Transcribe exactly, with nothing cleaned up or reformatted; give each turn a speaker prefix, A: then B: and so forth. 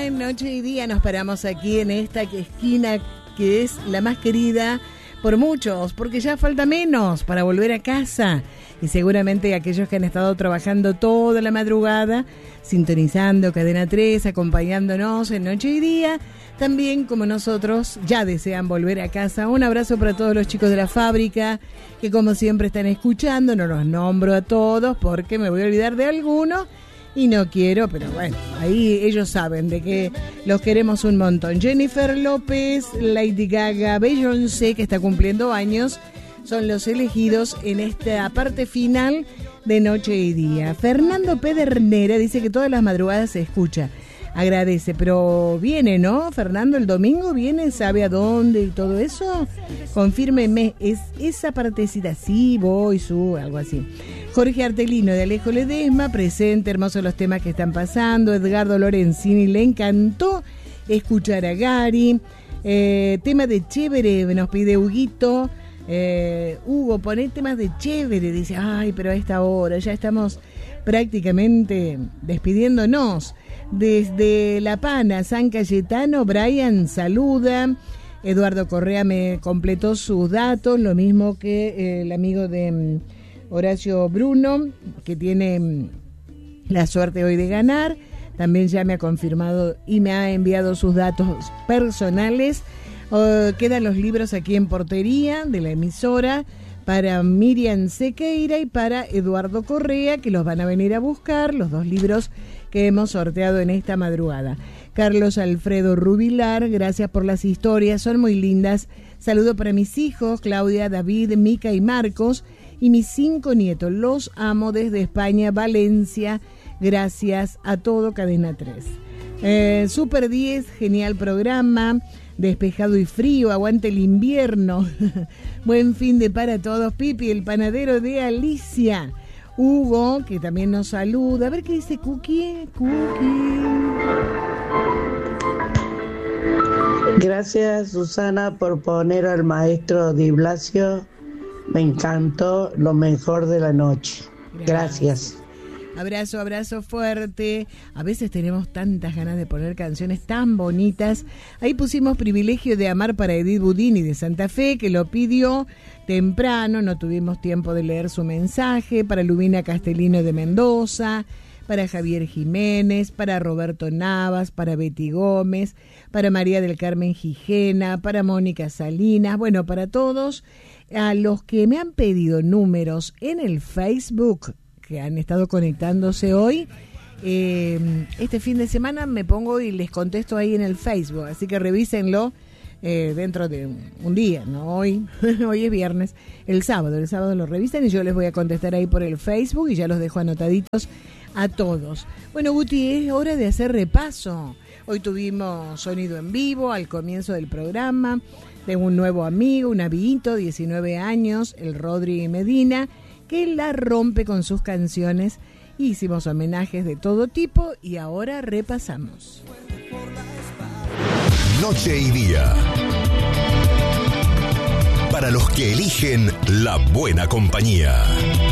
A: en Noche y Día nos paramos aquí en esta esquina que es la más querida por muchos, porque ya falta menos para volver a casa. Y seguramente aquellos que han estado trabajando toda la madrugada, sintonizando Cadena tres, acompañándonos en Noche y Día, también como nosotros ya desean volver a casa. Un abrazo para todos los chicos de la fábrica que como siempre están escuchando. No los nombro a todos porque me voy a olvidar de alguno y no quiero, pero bueno, ahí ellos saben de que los queremos un montón. Jennifer López, Lady Gaga, Beyoncé, que está cumpliendo años, son los elegidos en esta parte final de Noche y Día. Fernando Pedernera dice que todas las madrugadas se escucha. Agradece, pero viene, ¿no? Fernando, el domingo viene, ¿sabe a dónde y todo eso? Confírmeme, es esa partecita, sí, voy, su, algo así. Jorge Artelino de Alejo Ledesma, presente, hermosos los temas que están pasando. Edgardo Lorenzini, le encantó escuchar a Gary. Eh, tema de Chévere, nos pide Huguito. Eh, Hugo, poné temas de Chévere, dice, ay, pero a esta hora ya estamos prácticamente despidiéndonos. Desde La Pana, San Cayetano, Brian saluda. Eduardo Correa me completó sus datos, lo mismo que eh, el amigo de um, Horacio Bruno, que tiene um, la suerte hoy de ganar. También ya me ha confirmado y me ha enviado sus datos personales. Uh, quedan los libros aquí en portería de la emisora para Miriam Sequeira y para Eduardo Correa, que los van a venir a buscar, los dos libros que hemos sorteado en esta madrugada. Carlos Alfredo Rubilar, gracias por las historias, son muy lindas. Saludo para mis hijos, Claudia, David, Mica y Marcos, y mis cinco nietos. Los amo desde España, Valencia. Gracias a todo Cadena tres. Eh, Super diez, genial programa. Despejado y frío, aguante el invierno. Buen fin de para todos. Pipi, el panadero de Alicia. Hugo, que también nos saluda. A ver qué dice Cookie. Cookie.
B: Gracias, Susana, por poner al maestro Di Blasio. Me encantó, lo mejor de la noche. Gracias. Gracias.
A: Abrazo, abrazo fuerte. A veces tenemos tantas ganas de poner canciones tan bonitas. Ahí pusimos Privilegio de Amar para Edith Budini de Santa Fe, que lo pidió temprano, no tuvimos tiempo de leer su mensaje. Para Lubina Castellino de Mendoza, para Javier Jiménez, para Roberto Navas, para Betty Gómez, para María del Carmen Gijena, para Mónica Salinas, bueno, para todos. A los que me han pedido números en el Facebook, que han estado conectándose hoy, eh, este fin de semana me pongo y les contesto ahí en el Facebook, así que revísenlo eh, dentro de un, un día, no hoy, hoy es viernes, el sábado, el sábado lo revisan y yo les voy a contestar ahí por el Facebook y ya los dejo anotaditos a todos. Bueno, Guti, es hora de hacer repaso. Hoy tuvimos sonido en vivo al comienzo del programa de un nuevo amigo, un amiguito, diecinueve años, el Rodri Medina, que la rompe con sus canciones. Hicimos homenajes de todo tipo y ahora repasamos.
C: Noche y Día. Para los que eligen la buena compañía.